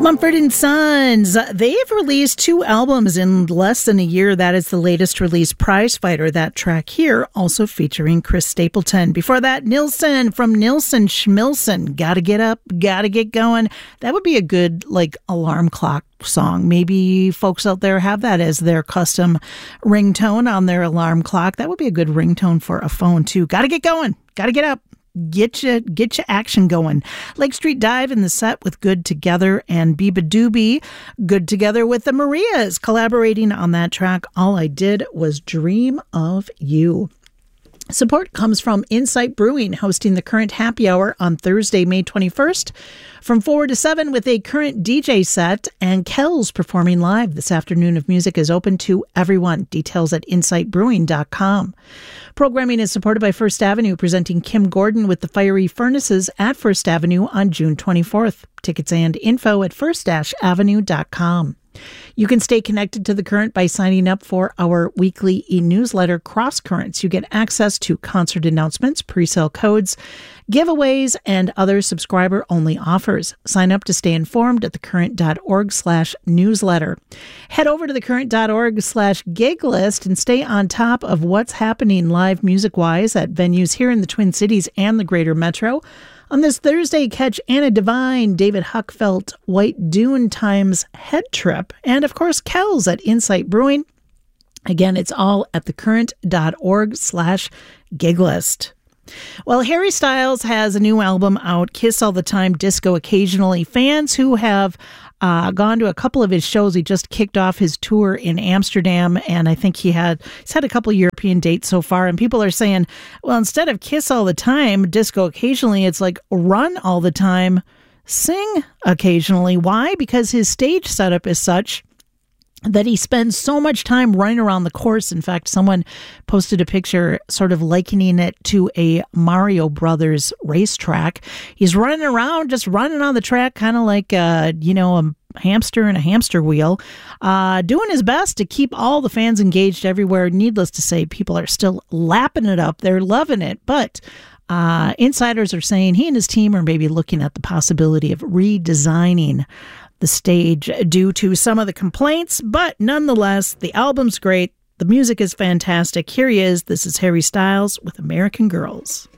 Mumford & Sons, they've released 2 albums in less than a year. That is the latest release, Prize Fighter. That track here also featuring Chris Stapleton. Before that, Nilsson from Nilsson Schmilsson, Gotta Get Up, Gotta Get Going. That would be a good, alarm clock song. Maybe folks out there have that as their custom ringtone on their alarm clock. That would be a good ringtone for a phone, too. Gotta get going, gotta get up. Get your action going. Lake Street Dive in the set with Good Together, and Biba Doobie, Good Together with the Marias, collaborating on that track. All I Did Was Dream of You. Support comes from Insight Brewing, hosting the Current Happy Hour on Thursday, May 21st from 4 to 7 with a Current DJ set, and Kells performing live. This afternoon of music is open to everyone. Details at insightbrewing.com. Programming is supported by First Avenue, presenting Kim Gordon with the Fiery Furnaces at First Avenue on June 24th. Tickets and info at first-avenue.com. You can stay connected to The Current by signing up for our weekly e-newsletter, Cross Currents. You get access to concert announcements, pre-sale codes, giveaways, and other subscriber-only offers. Sign up to stay informed at thecurrent.org/newsletter. Head over to thecurrent.org/gig list and stay on top of what's happening live music-wise at venues here in the Twin Cities and the Greater Metro. On this Thursday, catch Anna Devine, David Huckfelt, White Dune Times Head Trip, and of course, Kells at Insight Brewing. Again, it's all at thecurrent.org/gig list. Well, Harry Styles has a new album out, Kiss All the Time, Disco Occasionally. Fans who have gone to a couple of his shows, he just kicked off his tour in Amsterdam, and I think he's had a couple of European dates so far, and people are saying, well, instead of Kiss All the Time, Disco Occasionally, it's like Run All the Time, Sing Occasionally. Why? Because his stage setup is such that he spends so much time running around the course. In fact, someone posted a picture sort of likening it to a Mario Brothers racetrack. He's running around, just running on the track, kind of like, a hamster in a hamster wheel, doing his best to keep all the fans engaged everywhere. Needless to say, people are still lapping it up. They're loving it. But insiders are saying he and his team are maybe looking at the possibility of redesigning the stage due to some of the complaints, but nonetheless, the album's great. The music is fantastic. Here he is. This is Harry Styles with American Girls.